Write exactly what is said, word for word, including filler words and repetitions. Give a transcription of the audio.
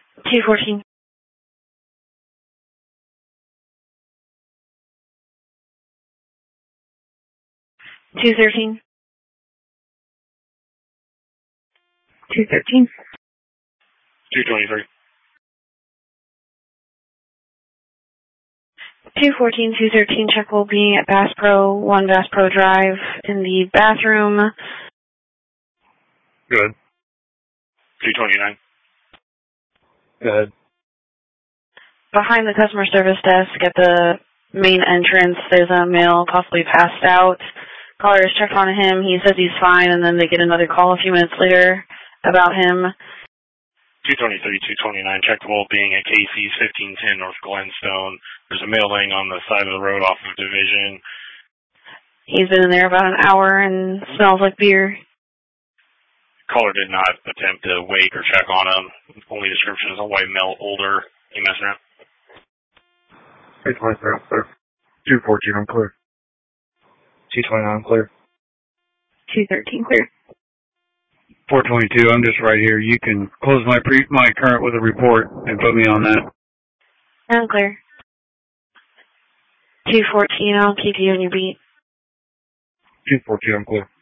two fourteen. two thirteen. two thirteen. two twenty-three. two fourteen, two thirteen, check will be at Bass Pro, one Bass Pro Drive in the bathroom. Good. two twenty-nine. Good. Behind the customer service desk at the main entrance, there's a male possibly passed out. Callers check on him. He says he's fine, and then they get another call a few minutes later about him. two twenty-three, two twenty-nine, check the well being at Casey's, fifteen ten North Glenstone. There's a male laying on the side of the road off of Division. He's been in there about an hour and smells like beer. Caller did not attempt to wake or check on him. Only description is a white male, older. You messing around? two twenty-three, I'm clear. two fourteen, I'm clear. two twenty-nine, I'm clear. two thirteen, clear. four twenty-two, I'm just right here. You can close my pre my current with a report and put me on that. I'm clear. two fourteen, I'll keep you in your beat. two fourteen, I'm clear.